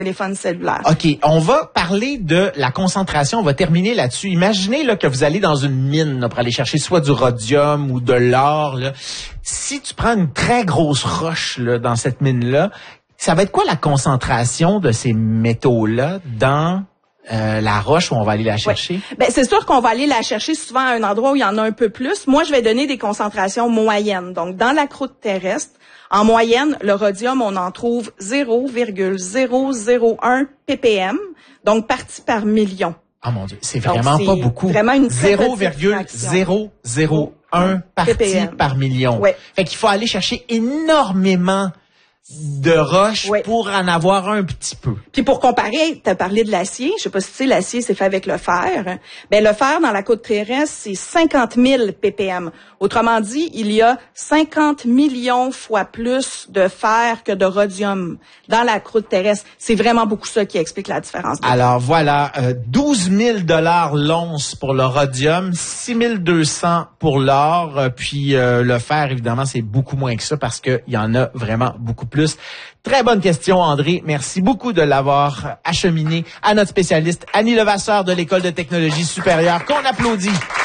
téléphone cellulaire. OK, on va parler de la concentration, on va terminer là-dessus. Imaginez là, que vous allez dans une mine là, pour aller chercher soit du rhodium ou de l'or. Là. Si tu prends une très grosse roche là, dans cette mine-là, ça va être quoi la concentration de ces métaux-là dans la roche où on va aller la chercher? Oui. Ben, c'est sûr qu'on va aller la chercher souvent à un endroit où il y en a un peu plus. Moi, je vais donner des concentrations moyennes. Donc, dans la croûte terrestre, en moyenne, le rhodium, on en trouve 0,001 ppm, donc partie par million. Ah mon Dieu, c'est vraiment pas beaucoup. Vraiment une très 0,001 partie ppm par million. Ouais. Fait qu'il faut aller chercher énormément de roches pour en avoir un petit peu. Puis pour comparer, tu as parlé de l'acier. Je sais pas si tu sais, l'acier, c'est fait avec le fer. Ben, le fer, dans la croûte terrestre, c'est 50 000 ppm. Autrement dit, il y a 50 millions fois plus de fer que de rhodium dans la croûte terrestre. C'est vraiment beaucoup ça qui explique la différence. Alors voilà, 12 000 $ l'once pour le rhodium, 6 200 pour l'or, puis le fer, évidemment, c'est beaucoup moins que ça parce qu'il y en a vraiment beaucoup plus. Très bonne question, André. Merci beaucoup de l'avoir acheminé à notre spécialiste Annie Levasseur de l'École de technologie supérieure, qu'on applaudit.